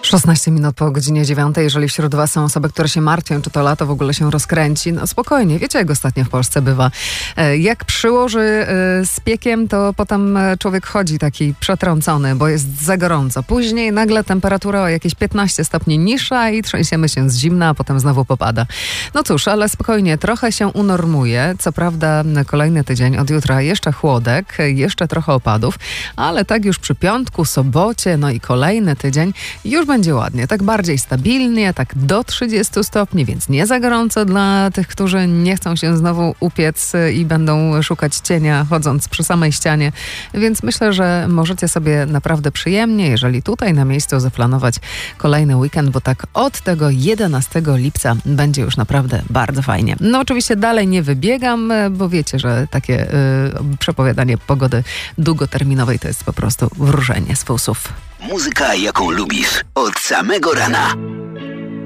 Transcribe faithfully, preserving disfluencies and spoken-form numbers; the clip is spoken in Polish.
szesnaście minut po godzinie dziewiątej. Jeżeli wśród was są osoby, które się martwią, czy to lato w ogóle się rozkręci, no spokojnie, wiecie jak ostatnio w Polsce bywa. Jak przyłoży z piekiem, to potem człowiek chodzi taki przetrącony, bo jest za gorąco. Później nagle temperatura o jakieś piętnaście stopni niższa i trzęsiemy się z zimna, a potem znowu popada. No cóż, ale spokojnie, trochę się unormuje. Co prawda kolejny tydzień, od jutra jeszcze chłodek, jeszcze trochę opadów, ale tak już przy piątku, sobocie, no i kolejny tydzień już będzie ładnie, tak bardziej stabilnie, tak do trzydziestu stopni, więc nie za gorąco dla tych, którzy nie chcą się znowu upiec i będą szukać cienia chodząc przy samej ścianie, więc myślę, że możecie sobie naprawdę przyjemnie, jeżeli tutaj na miejscu zaplanować kolejny weekend, bo tak od tego jedenastego lipca będzie już naprawdę bardzo fajnie. No oczywiście dalej nie wybiegam, bo wiecie, że takie y, przepowiadanie pogody długoterminowej to jest po prostu wróżenie z fusów. Muzyka, jaką lubisz, od samego rana.